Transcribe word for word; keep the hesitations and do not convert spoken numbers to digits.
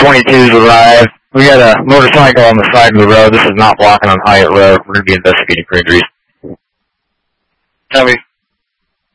twenty-twos arrived. We got a motorcycle on the side of the road. This is not blocking on Hyatt Road. We're going to be investigating for injuries. Copy.